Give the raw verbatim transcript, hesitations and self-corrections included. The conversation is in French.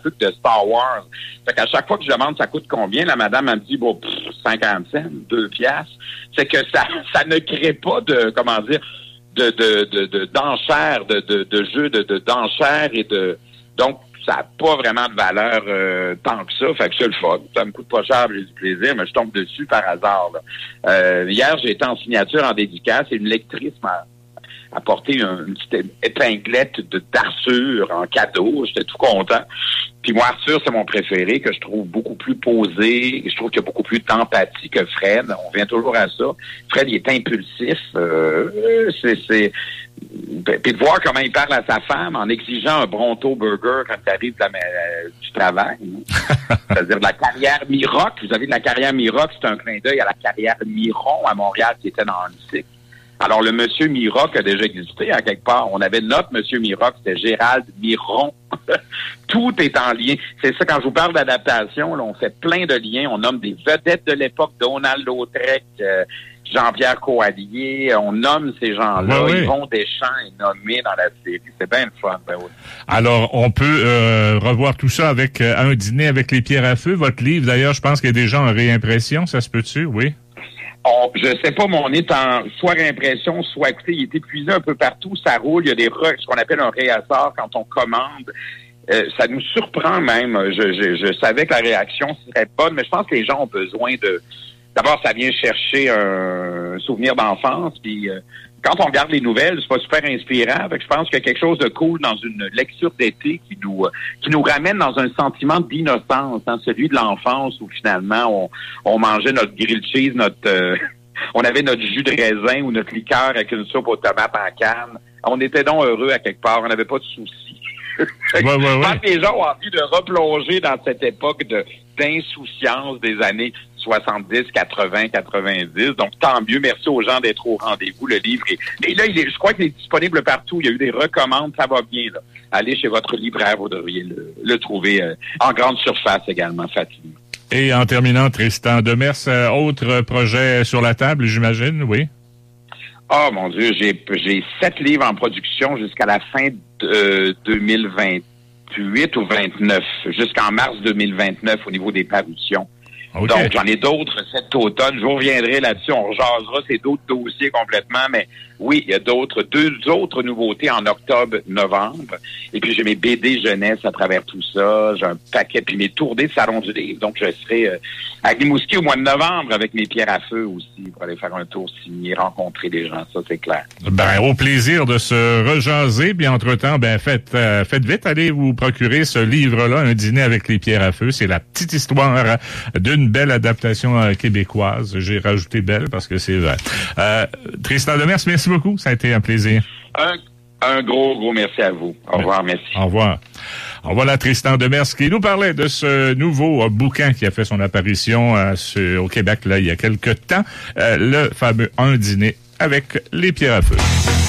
holographique de Star Wars. Fait qu'à chaque fois que je demande ça coûte combien, la madame elle me dit bon pff, cinquante cents, deux piastres. C'est que ça ça ne crée pas de comment dire de de de, de d'enchères, de de de jeux de, de d'enchères et de donc ça n'a pas vraiment de valeur euh, tant que ça. Fait que c'est le fun. Ça me coûte pas cher, j'ai du plaisir, mais je tombe dessus par hasard. Là. Euh, hier, j'ai été en signature en dédicace et une lectrice m'a apporté une, une petite épinglette de d'Arthur en cadeau. J'étais tout content. Puis moi, Arthur, c'est mon préféré, que je trouve beaucoup plus posé. Je trouve qu'il y a beaucoup plus d'empathie que Fred. On vient toujours à ça. Fred, il est impulsif. Euh, c'est... c'est puis de voir comment il parle à sa femme en exigeant un Bronto Burger quand il arrive de la, euh, du travail. C'est-à-dire de la carrière Miroc. Vous avez de la carrière Miroc, c'est un clin d'œil à la carrière Miron à Montréal qui était dans Annecy. Alors, le monsieur Miroc a déjà existé, à quelque part. On avait notre monsieur Miroc, c'était Gérald Miron. Tout est en lien. C'est ça, quand je vous parle d'adaptation, là, on fait plein de liens. On nomme des vedettes de l'époque, Donald Lautrec, euh, Jean-Pierre Coallier. On nomme ces gens-là. Oui, oui. Yvon Deschamps est nommé dans la série. C'est bien le fun. Ben oui. Alors, on peut euh, revoir tout ça avec euh, un dîner avec les pierres à feu. Votre livre, d'ailleurs, je pense qu'il y a déjà en réimpression. Ça se peut-tu? Oui. On, je sais pas, mais on est en soit réimpression, soit écoutez, il est épuisé un peu partout, ça roule, il y a des re, ce qu'on appelle un réassort quand on commande. Euh, ça nous surprend même. Je, je, je savais que la réaction serait bonne, mais je pense que les gens ont besoin de... D'abord, ça vient chercher un souvenir d'enfance, puis euh, quand on regarde les nouvelles, c'est pas super inspirant. Fait que je pense qu'il y a quelque chose de cool dans une lecture d'été qui nous qui nous ramène dans un sentiment d'innocence, hein, celui de l'enfance où finalement on, on mangeait notre grilled cheese, notre euh, on avait notre jus de raisin ou notre liqueur avec une soupe aux tomates en canne. On était donc heureux à quelque part, on n'avait pas de soucis. Ouais, ouais, ouais. Je pense que les gens ont envie de replonger dans cette époque de d'insouciance des années soixante-dix, quatre-vingts, quatre-vingt-dix. Donc, tant mieux. Merci aux gens d'être au rendez-vous. Le livre est... Et là, il est, je crois qu'il est disponible partout. Il y a eu des recommandes. Ça va bien, là. Allez chez votre libraire. Vous devriez le, le trouver euh, en grande surface également, facilement. Et en terminant, Tristan Demers, euh, autre projet sur la table, j'imagine, oui? Oh, mon Dieu. J'ai, j'ai sept livres en production jusqu'à la fin de euh, deux mille vingt-huit ou vingt-neuf. Jusqu'en mars deux mille vingt-neuf au niveau des parutions. Okay. Donc, j'en ai d'autres cet automne. Je vous reviendrai là-dessus. On rejasera ces d'autres dossiers complètement. Mais oui, il y a d'autres, deux autres nouveautés en octobre, novembre. Et puis, j'ai mes B D jeunesse à travers tout ça. J'ai un paquet. Puis mes tournées de salon du livre. Donc, je serai euh, à Rimouski au mois de novembre avec mes pierres à feu aussi pour aller faire un tour signé, rencontrer des gens. Ça, c'est clair. Ben, au plaisir de se rejaser. Puis, entre-temps, ben, faites, euh, faites vite. Allez vous procurer ce livre-là, Un dîner avec les pierres à feu. C'est la petite histoire d'une belle adaptation euh, québécoise. J'ai rajouté belle parce que c'est vrai. Euh, Tristan Demers, merci beaucoup. Ça a été un plaisir. Un, un gros, gros merci à vous. Au revoir, merci. Au revoir. Alors voilà Tristan Demers qui nous parlait de ce nouveau euh, bouquin qui a fait son apparition euh, sur, au Québec là il y a quelque temps, euh, le fameux Un dîner avec les pierres à feu.